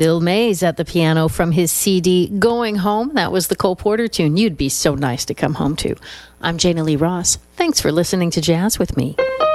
Bill Mays at the piano from his CD Going Home. That was the Cole Porter tune, You'd Be So Nice to Come Home To. I'm Jana Lee Ross. Thanks for listening to Jazz with me.